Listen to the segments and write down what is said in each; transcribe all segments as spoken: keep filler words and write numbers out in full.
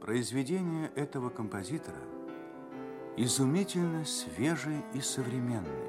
Произведение этого композитора изумительно свежий и современный.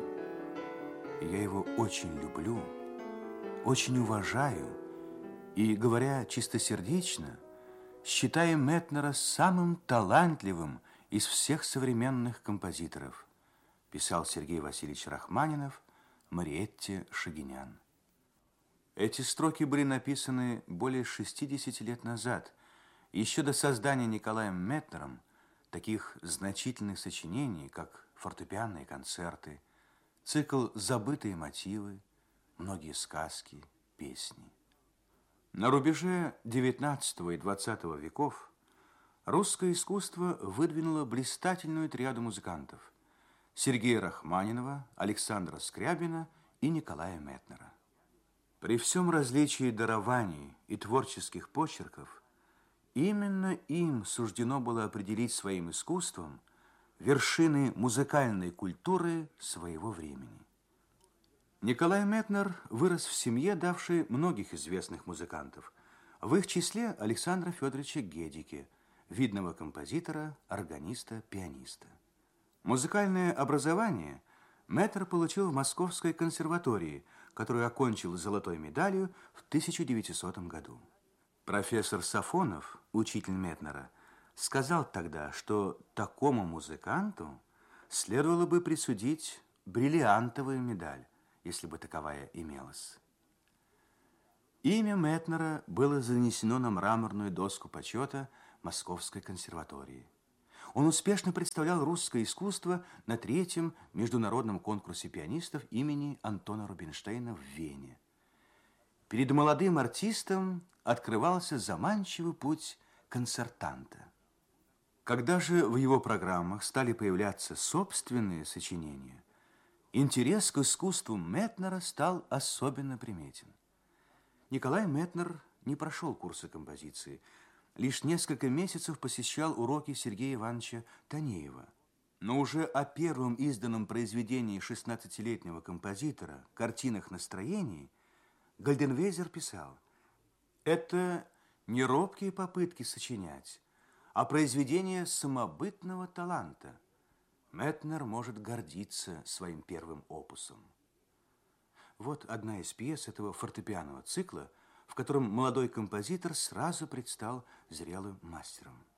Я его очень люблю, очень уважаю и, говоря чистосердечно, считаю Метнера самым талантливым из всех современных композиторов, писал Сергей Васильевич Рахманинов Мариэтте Шагинян. Эти строки были написаны более шестидесяти лет назад, еще до создания Николаем Метнером таких значительных сочинений, как фортепианные концерты, цикл «Забытые мотивы», многие сказки, песни. На рубеже девятнадцатого и двадцатого веков русское искусство выдвинуло блистательную триаду музыкантов Сергея Рахманинова, Александра Скрябина и Николая Метнера. При всем различии дарований и творческих почерков именно им суждено было определить своим искусством вершины музыкальной культуры своего времени. Николай Метнер вырос в семье, давшей многих известных музыкантов, в их числе Александра Федоровича Гедики, видного композитора, органиста, пианиста. Музыкальное образование Метнер получил в Московской консерватории, которую окончил золотой медалью в тысяча девятисотом году. Профессор Сафонов, учитель Метнера, сказал тогда, что такому музыканту следовало бы присудить бриллиантовую медаль, если бы таковая имелась. Имя Метнера было занесено на мраморную доску почета Московской консерватории. Он успешно представлял русское искусство на третьем международном конкурсе пианистов имени Антона Рубинштейна в Вене. Перед молодым артистом открывался заманчивый путь концертанта. Когда же в его программах стали появляться собственные сочинения, интерес к искусству Метнера стал особенно приметен. Николай Метнер не прошел курсы композиции, лишь несколько месяцев посещал уроки Сергея Ивановича Танеева. Но уже о первом изданном произведении шестнадцатилетнего композитора «Картинах настроений» Гальденвейзер писал: «Это не робкие попытки сочинять, а произведение самобытного таланта. Метнер может гордиться своим первым опусом». Вот одна из пьес этого фортепианного цикла, в котором молодой композитор сразу предстал зрелым мастером.